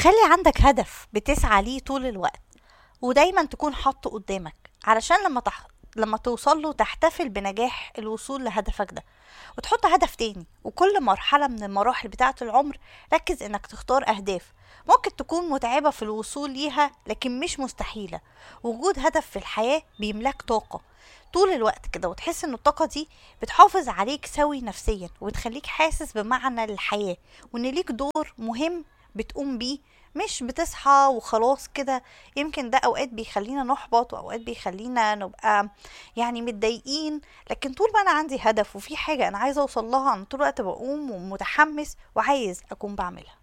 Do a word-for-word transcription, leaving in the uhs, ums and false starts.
خلي عندك هدف بتسعى ليه طول الوقت، ودايما تكون حاطه قدامك علشان لما تح... لما توصل له تحتفل بنجاح الوصول لهدفك ده، وتحط هدف تاني. وكل مرحلة من المراحل بتاعة العمر ركز انك تختار اهداف ممكن تكون متعبة في الوصول ليها لكن مش مستحيلة. وجود هدف في الحياة بيملاك طاقة طول الوقت كده، وتحس ان الطاقة دي بتحافظ عليك سوي نفسيا، وبتخليك حاسس بمعنى للحياة، وان ليك دور مهم بتقوم بيه، مش بتصحى وخلاص كده. يمكن ده اوقات بيخلينا نحبط، واوقات بيخلينا نبقى يعني متضايقين، لكن طول ما انا عندي هدف وفي حاجة انا عايزة اوصل لها، انا طول الوقت بقوم ومتحمس وعايز اكون بعملها.